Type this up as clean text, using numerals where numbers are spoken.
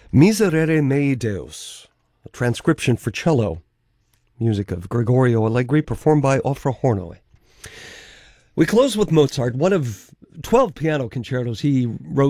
Miserere mei Deus, a transcription for cello, music of Gregorio Allegri, performed by Ofra Hornoy. We close with Mozart, one of 12 piano concertos he wrote